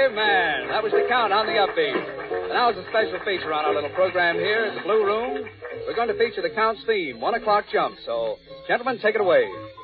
Detective Man. That was the Count on the upbeat. And now, as a special feature on our little program here at the Blue Room, we're going to feature the Count's theme, 1 o'clock jump. So, gentlemen, take it away.